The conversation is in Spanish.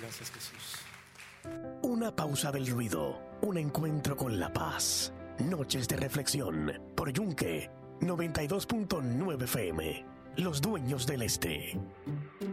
Gracias, Jesús. Una pausa del ruido, un encuentro con la paz. Noches de reflexión por Yunque 92.9 FM. Los dueños del este.